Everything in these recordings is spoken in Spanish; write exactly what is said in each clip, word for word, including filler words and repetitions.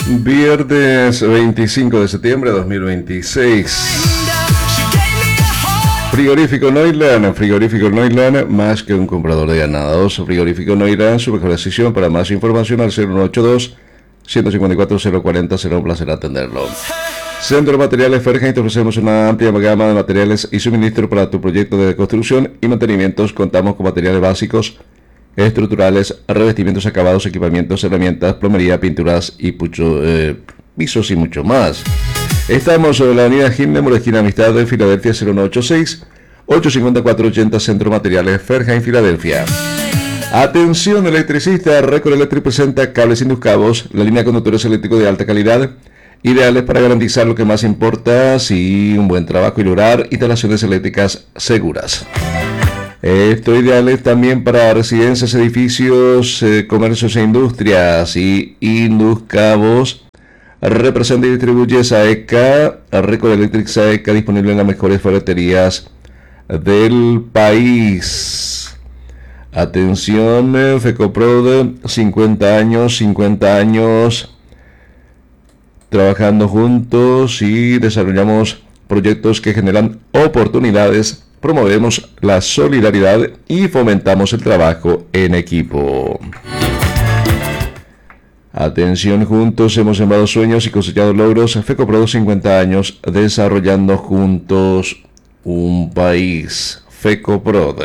Viernes veinticinco de septiembre de dos mil veintiséis. Frigorífico Neuland, Frigorífico Neuland, más que un comprador de ganados. Frigorífico Neuland, su mejor decisión. Para más información al cero uno ocho dos, uno cinco cuatro, cero cuatro cero. Será un placer atenderlo. Centro de Materiales Ferjain, te ofrecemos una amplia gama de materiales y suministro para tu proyecto de construcción y mantenimientos. Contamos con materiales básicos, estructurales, revestimientos acabados, equipamientos, herramientas, plomería, pinturas y pucho, eh, pisos y mucho más. Estamos sobre la avenida Hindenburg, esquina Amistad de Filadelfia, cero uno ocho seis, ocho cinco cuatro ocho cero, Centro Materiales Ferjain, Filadelfia. Atención electricista, Record Electric presenta cables sin cabos, la línea de conductores eléctricos de alta calidad, ideales para garantizar lo que más importa, sí, un buen trabajo y lograr instalaciones eléctricas seguras. Esto ideales también para residencias, edificios, eh, comercios e industrias. Y Induscabos representa y distribuye Saeca, Record Electric Saeca, disponible en las mejores ferreterías del país. Atención, FECOPROD, cincuenta años, cincuenta años trabajando juntos y desarrollamos proyectos que generan oportunidades. Promovemos la solidaridad y fomentamos el trabajo en equipo. Atención, juntos hemos sembrado sueños y cosechado logros. FECOPROD, cincuenta años desarrollando juntos un país. FECOPROD.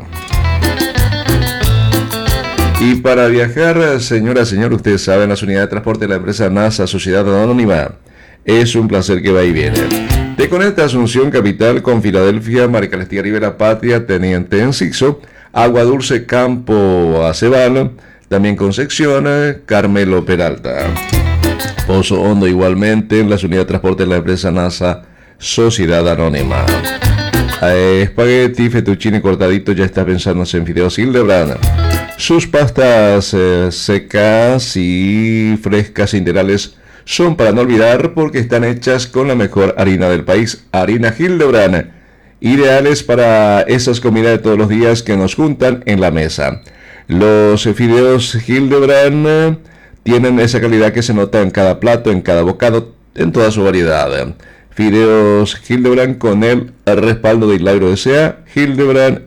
Y para viajar, señora, señor, ustedes saben, las unidades de transporte de la empresa NASA, Sociedad Anónima. Es un placer que va y viene. Te conecta Asunción Capital con Filadelfia, Maricalestía, Rivera Patria, Teniente Encixo, Agua Dulce, Campo Acebal, también Concepción, Carmelo Peralta. Pozo Hondo igualmente en las unidades de transporte de la empresa NASA, Sociedad Anónima. Eh, espagueti, fettuccine cortadito, ya está pensando en fideos Hildebrand. Sus pastas eh, secas y frescas integrales son para no olvidar porque están hechas con la mejor harina del país, harina Hildebrand, ideales para esas comidas de todos los días que nos juntan en la mesa. Los fideos Hildebrand tienen esa calidad que se nota en cada plato, en cada bocado, en toda su variedad. Fideos Hildebrand con el respaldo de Hilagro S A, Hildebrand